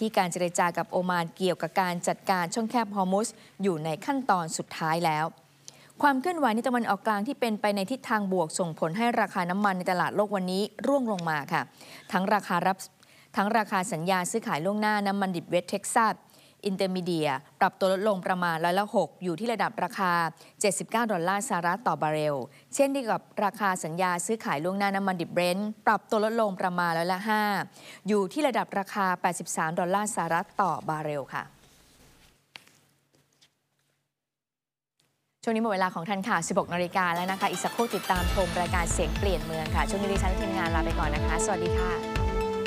ที่การเจรจากับโอมานเกี่ยวกับการจัดการช่องแคบฮอร์มุซอยู่ในขั้นตอนสุดท้ายแล้วความเคลื่อนไหวในตะวันออกกลางที่เป็นไปในทิศทางบวกส่งผลให้ราคาน้ำมันในตลาดโลกวันนี้ร่วงลงมาค่ะทั้งราคาสัญญาซื้อขายล่วงหน้าน้ำมันดิบเวสเท็กซัสอินเตอร์มีเดียปรับตัวลดลงประมาณ6%อยู่ที่ระดับราคา$79ต่อบาร์เรลเช่นเดียวกับราคาสัญญาซื้อขายล่วงหน้าน้ำมันดิบเบรนท์ปรับตัวลดลงประมาณ5%อยู่ที่ระดับราคา$83ต่อบาร์เรลค่ะช่วงนี้หมดเวลาของทันข่าว 16 นาฬิกาแล้วนะคะอีกสักครู่ติดตามชมรายการเสียงเปลี่ยนเมืองค่ะช่วงนี้ดิฉันและทีมงานลาไปก่อนนะคะสวัสดีค่ะ